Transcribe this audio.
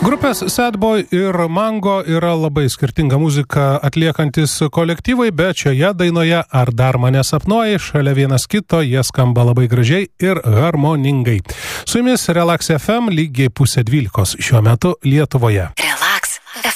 Grupės Sad Boy ir Mango yra labai skirtinga muzika atliekantis kolektyvai, bet šioje dainoje Ar dar mane sapnuoji, šalia vienas kito jie skamba labai gražiai ir harmoningai. Su jumis Relax FM lygiai 11:30 šiuo metu Lietuvoje.